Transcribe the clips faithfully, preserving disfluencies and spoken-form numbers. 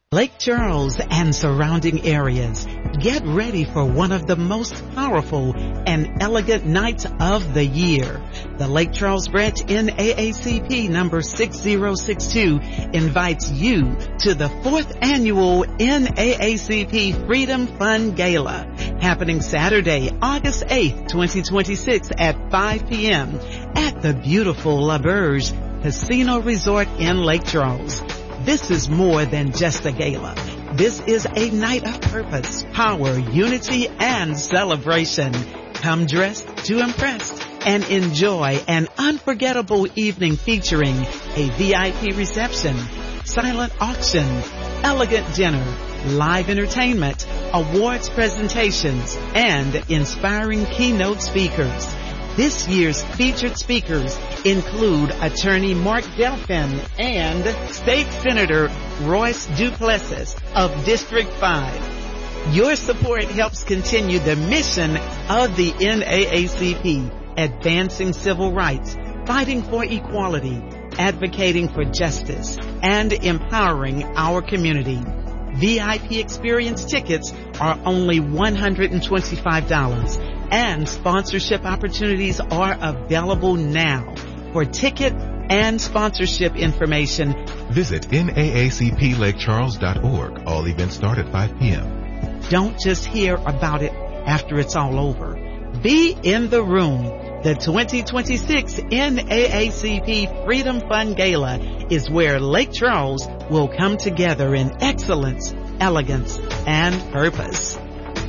Lake Charles and surrounding areas, get ready for one of the most powerful and elegant nights of the year. The Lake Charles branch N double A C P number six zero six two invites you to the fourth annual N double A C P Freedom Fun Gala, happening Saturday, August eighth, twenty twenty-six at five p.m. at the beautiful La Berge Casino Resort in Lake Charles. This is more than just a gala. This is a night of purpose, power, unity, and celebration. Come dressed to impress and enjoy an unforgettable evening featuring a V I P reception, silent auction, elegant dinner, live entertainment, awards presentations, and inspiring keynote speakers. This year's featured speakers include attorney Mark Delphin and State Senator Royce Duplessis of District five. Your support helps continue the mission of the N double A C P, advancing civil rights, fighting for equality, advocating for justice, and empowering our community. V I P experience tickets are only one hundred twenty-five dollars. And sponsorship opportunities are available now. For ticket and sponsorship information, visit N double A C P lake charles dot org. All events start at five p.m. Don't just hear about it after it's all over. Be in the room. The twenty twenty-six N double A C P Freedom Fun Gala is where Lake Charles will come together in excellence, elegance, and purpose.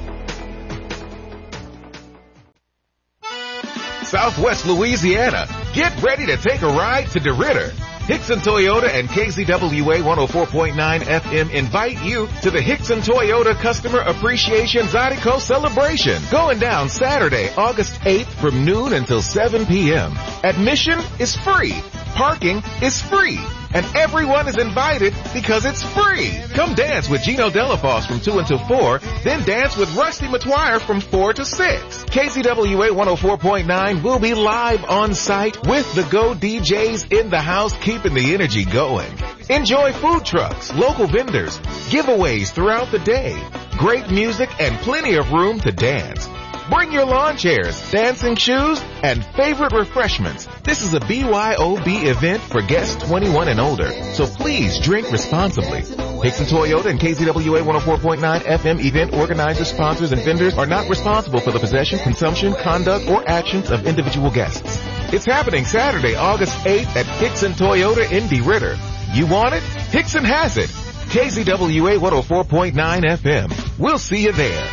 Southwest Louisiana, get ready to take a ride to DeRidder. Hickson Toyota and K Z W A one oh four point nine F M invite you to the Hickson Toyota Customer Appreciation Zydeco Celebration, going down Saturday, August eighth from noon until seven p.m. Admission is free. Parking is free. And everyone is invited because it's free. Come dance with Gino Delafos from two until four, then dance with Rusty McTwire from four to six. K Z W A one oh four point nine will be live on site with the Go D Js in the house, keeping the energy going. Enjoy food trucks, local vendors, giveaways throughout the day, great music, and plenty of room to dance. Bring your lawn chairs, dancing shoes, and favorite refreshments. This is a B Y O B event for guests twenty-one and older, so please drink responsibly. Hickson Toyota and K Z W A one oh four point nine F M event organizers, sponsors, and vendors are not responsible for the possession, consumption, conduct, or actions of individual guests. It's happening Saturday, August eighth at Hickson Toyota in DeRidder. You want it? Hickson has it. K Z W A one oh four point nine F M. We'll see you there.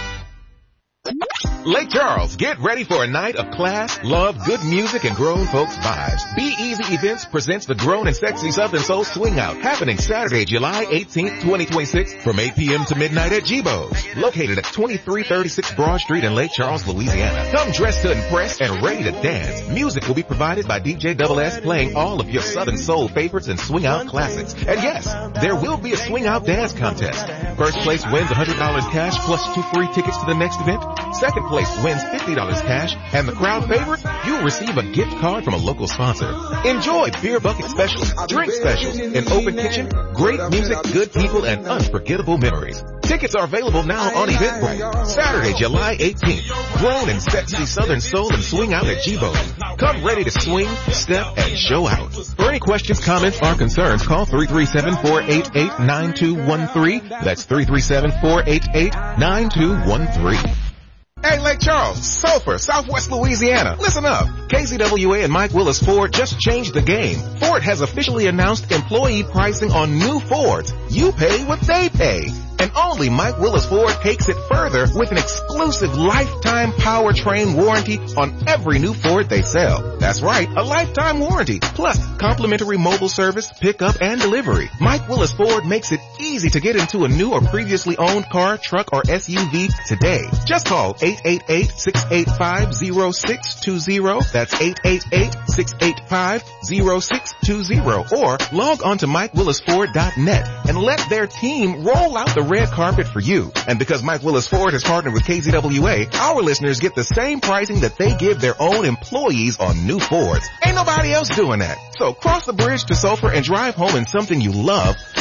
Lake Charles, get ready for a night of class, love, good music, and grown folks vibes. Be Easy Events presents the Grown and Sexy Southern Soul Swing Out, happening Saturday, July eighteenth, twenty twenty-six, from eight p.m. to midnight at G-Bo's, located at twenty-three thirty-six Broad Street in Lake Charles, Louisiana. Come dressed to impress and ready to dance. Music will be provided by D J Double S, playing all of your Southern Soul favorites and Swing Out classics. And yes, there will be a Swing Out dance contest. First place wins one hundred dollars cash plus two free tickets to the next event. Second place wins fifty dollars cash, and the crowd favorite, you'll receive a gift card from a local sponsor. Enjoy beer bucket specials, drink specials, an open kitchen, great music, good people, and unforgettable memories. Tickets are available now on Eventbrite. Saturday, July eighteenth. Grown and sexy Southern Soul and Swing Out at G-Bo's. Come ready to swing, step, and show out. For any questions, comments, or concerns, call three three seven, four eight eight, nine two one three. That's three three seven, four eight eight, nine two one three. Hey, Lake Charles, Sulphur, Southwest Louisiana, listen up. K Z W A and Mike Willis Ford just changed the game. Ford has officially announced employee pricing on new Fords. You pay what they pay. And only Mike Willis Ford takes it further with an exclusive lifetime powertrain warranty on every new Ford they sell. That's right, a lifetime warranty, plus complimentary mobile service, pickup, and delivery. Mike Willis Ford makes it easy to get into a new or previously owned car, truck, or S U V today. Just call eight eight eight, six eight five, zero six two zero. That's eight eight eight, six eight five, zero six two zero. Or log on to mike willis ford dot net and let their team roll out the red carpet for you. And because Mike Willis Ford has partnered with K Z W A, our listeners get the same pricing that they give their own employees on new Fords. Ain't nobody else doing that. So cross the bridge to Sulphur and drive home in something you love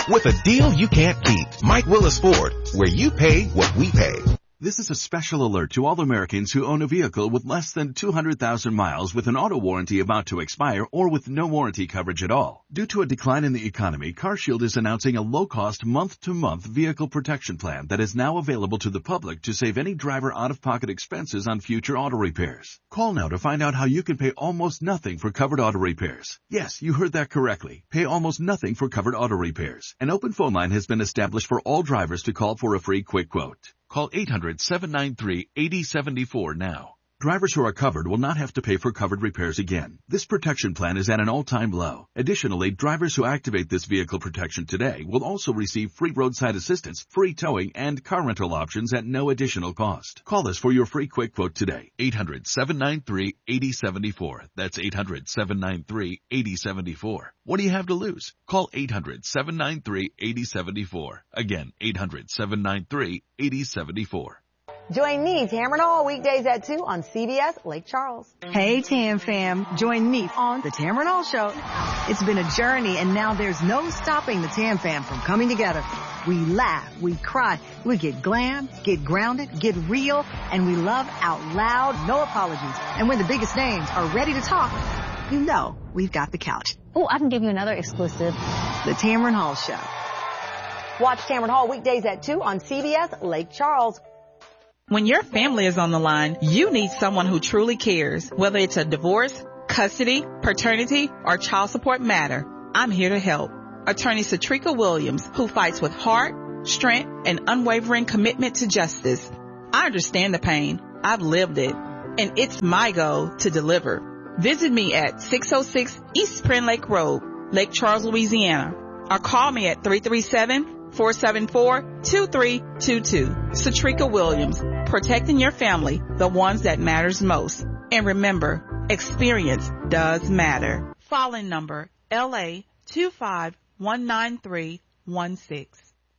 with a deal you can't beat. Mike Willis Ford, where you pay what we pay. This is a special alert to all Americans who own a vehicle with less than two hundred thousand miles with an auto warranty about to expire or with no warranty coverage at all. Due to a decline in the economy, CarShield is announcing a low-cost month-to-month vehicle protection plan that is now available to the public to save any driver out-of-pocket expenses on future auto repairs. Call now to find out how you can pay almost nothing for covered auto repairs. Yes, you heard that correctly. Pay almost nothing for covered auto repairs. An open phone line has been established for all drivers to call for a free quick quote. Call eight hundred, seven nine three, eight zero seven four now. Drivers who are covered will not have to pay for covered repairs again. This protection plan is at an all-time low. Additionally, drivers who activate this vehicle protection today will also receive free roadside assistance, free towing, and car rental options at no additional cost. Call us for your free quick quote today. eight hundred, seven nine three, eight zero seven four. That's eight hundred, seven nine three, eight zero seven four. What do you have to lose? Call eight hundred, seven nine three, eight zero seven four. Again, eight hundred, seven nine three, eight zero seven four. Join me, Tamron Hall, weekdays at two on C B S Lake Charles. Hey, Tam fam. Join me on the Tamron Hall Show. It's been a journey, and now there's no stopping the Tam fam from coming together. We laugh, we cry, we get glam, get grounded, get real, and we love out loud, no apologies. And when the biggest names are ready to talk, you know we've got the couch. Oh, I can give you another exclusive. The Tamron Hall Show. Watch Tamron Hall weekdays at two on C B S Lake Charles. When your family is on the line, you need someone who truly cares. Whether it's a divorce, custody, paternity, or child support matter, I'm here to help. Attorney Satrika Williams, who fights with heart, strength, and unwavering commitment to justice. I understand the pain. I've lived it. And it's my goal to deliver. Visit me at six oh six East Spring Lake Road, Lake Charles, Louisiana. Or call me at three three seven, four seven four, two three two two. Satrika Williams, protecting your family, the ones that matters most. And remember, experience does matter. Filing number L A two five one nine three one six.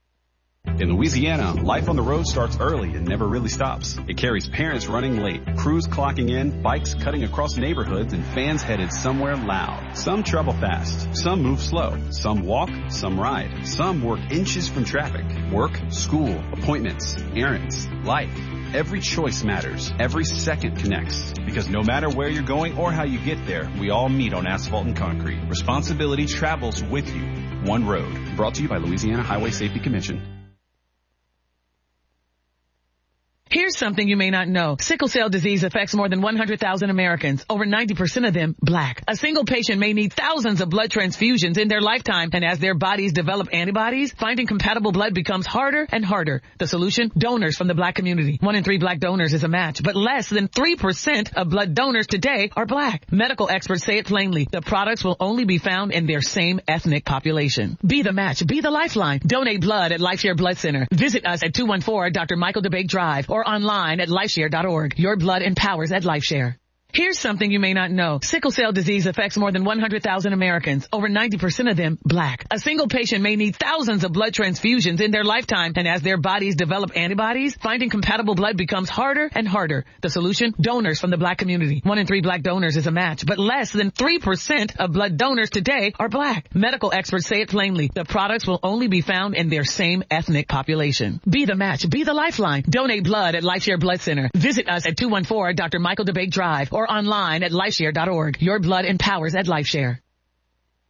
In Louisiana, life on the road starts early and never really stops. It carries parents running late, crews clocking in, bikes cutting across neighborhoods, and fans headed somewhere loud. Some travel fast, some move slow, some walk, some ride, some work inches from traffic. Work, school, appointments, errands, life. Every choice matters. Every second connects. Because no matter where you're going or how you get there, we all meet on asphalt and concrete. Responsibility travels with you. One road. Brought to you by Louisiana Highway Safety Commission. Here's something you may not know. Sickle cell disease affects more than one hundred thousand Americans, over ninety percent of them black. A single patient may need thousands of blood transfusions in their lifetime, and as their bodies develop antibodies, finding compatible blood becomes harder and harder. The solution? Donors from the black community. One in three black donors is a match, but less than three percent of blood donors today are black. Medical experts say it plainly. The products will only be found in their same ethnic population. Be the match. Be the lifeline. Donate blood at LifeShare Blood Center. Visit us at two one four Doctor Michael DeBake Drive or online at lifeshare dot org. Your blood empowers at LifeShare. Here's something you may not know. Sickle cell disease affects more than one hundred thousand Americans, over ninety percent of them black. A single patient may need thousands of blood transfusions in their lifetime, and as their bodies develop antibodies, finding compatible blood becomes harder and harder. The solution? Donors from the black community. One in three black donors is a match, but less than three percent of blood donors today are black. Medical experts say it plainly. The products will only be found in their same ethnic population. Be the match. Be the lifeline. Donate blood at LifeShare Blood Center. Visit us at two one four Doctor Michael DeBake Drive or online at lifeshare dot org. Your blood empowers at LifeShare.